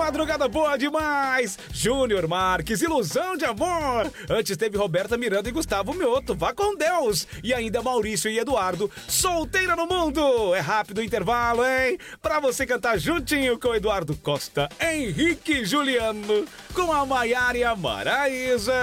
madrugada boa demais! Júnior Marques, Ilusão de Amor. Antes teve Roberta Miranda e Gustavo Mioto, Vá com Deus. E ainda Maurício e Eduardo, Solteira no Mundo. É rápido o intervalo, hein? Pra você cantar juntinho com Eduardo Costa, Henrique e Juliano, com a Maiara e a Maraísa.